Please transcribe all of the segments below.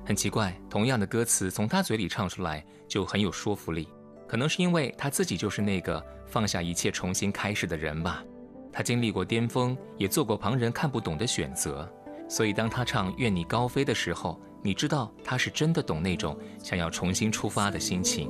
很奇怪，同样的歌词从他嘴里唱出来就很有说服力，可能是因为他自己就是那个放下一切重新开始的人吧。他经历过巅峰，也做过旁人看不懂的选择，所以当他唱《愿你高飞》的时候，你知道他是真的懂那种想要重新出发的心情。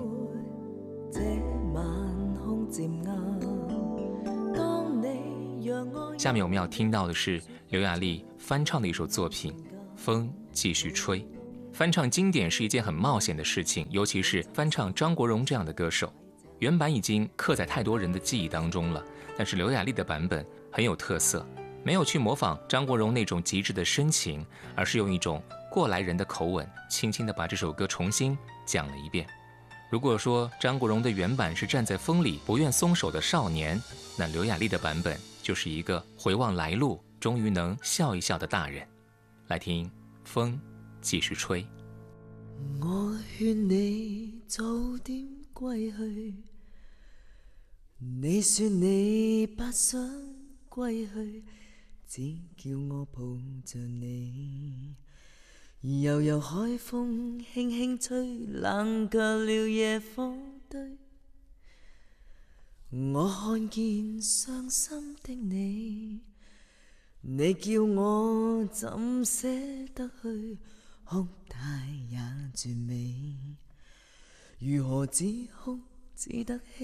下面我们要听到的是刘雅丽翻唱的一首作品《风继续吹》。翻唱经典是一件很冒险的事情，尤其是翻唱张国荣这样的歌手。原版已经刻在太多人的记忆当中了，但是刘雅丽的版本很有特色，没有去模仿张国荣那种极致的深情，而是用一种过来人的口吻，轻轻地把这首歌重新讲了一遍。如果说张国荣的原版是站在风里不愿松手的少年，那刘雅丽的版本就是一个回望来路，终于能笑一笑的大人。来听风继续吹。 我劝你早點歸去，你說你不想歸去，只叫我抱着你。悠悠海風輕輕吹，冷卻了夜風堆。我看見傷心的你，你叫我怎捨得去？哭態也絕美，如何止哭只得